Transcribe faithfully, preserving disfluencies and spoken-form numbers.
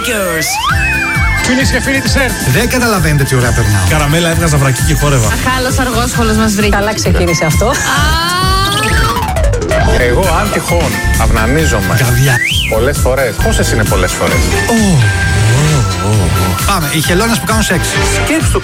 Sneakers. Φίλες και φίλοι της ΕΡΤ. Δεν καταλαβαίνετε τι ωραία περνάω. Καραμέλα έβγαζα βρακί και χόρευα. Αχάλος αργόσχολος μας βρήκε. Καλά ξεκίνησε αυτό. Εγώ αν τυχόν αυνανίζομαι Καβιά. πολλές φορές. Πόσες είναι πολλές φορές? Πάμε, οι χελώνες που κάνουν σεξ. Σκέψου